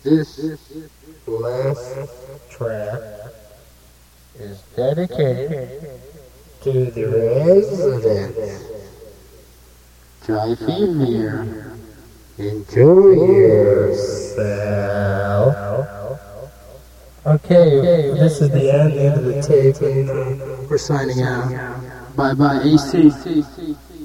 This last track is dedicated to the residents. Try Fever. Enjoy yourself. Okay, this is the end of the tape, and we're signing out. Bye bye, AC.